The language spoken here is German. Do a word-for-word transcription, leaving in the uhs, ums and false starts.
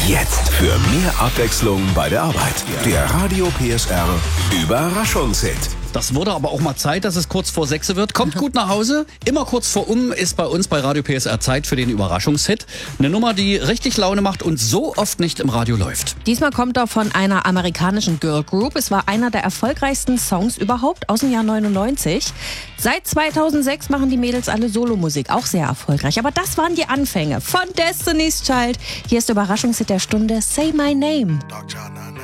Jetzt für mehr Abwechslung bei der Arbeit. Der Radio P S R Überraschungshit. Das wurde aber auch mal Zeit, dass es kurz vor sechs wird. Kommt gut nach Hause. Immer kurz vor um ist bei uns bei Radio P S R Zeit für den Überraschungshit. Eine Nummer, die richtig Laune macht und so oft nicht im Radio läuft. Diesmal kommt er von einer amerikanischen Girl Group. Es war einer der erfolgreichsten Songs überhaupt aus dem Jahr neunundneunzig. Seit zweitausendsechs machen die Mädels alle Solomusik, auch sehr erfolgreich. Aber das waren die Anfänge von Destiny's Child. Hier ist der Überraschungshit der Stunde, Say My Name.